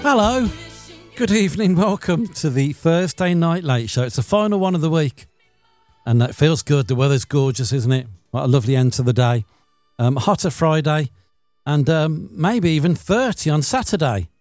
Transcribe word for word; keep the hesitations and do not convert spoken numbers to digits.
Hello, good evening, welcome to the Thursday Night Late Show. It's the final one of the week, and it feels good. The weather's gorgeous, isn't it? What a lovely end to the day. Um, hotter Friday, and um, maybe even thirty on Saturday.